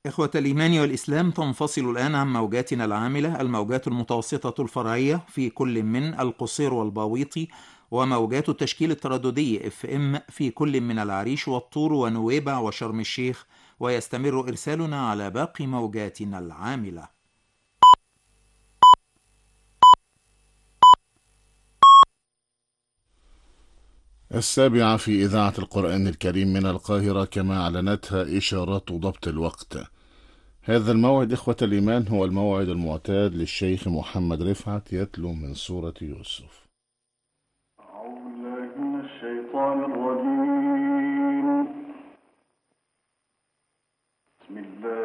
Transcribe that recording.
إخوة الإيمان والإسلام، تنفصل الآن عن موجاتنا العاملة الموجات المتوسطة الفرعية في كل من القصير والباويطي، وموجات التشكيل الترددي FM في كل من العريش والطور ونويبع وشرم الشيخ، ويستمر إرسالنا على باقي موجاتنا العاملة. السابعة في إذاعة القرآن الكريم من القاهرة كما أعلنتها إشارات ضبط الوقت. هذا الموعد إخوة الإيمان هو الموعد المعتاد للشيخ محمد رفعت يتلو من سورة يوسف.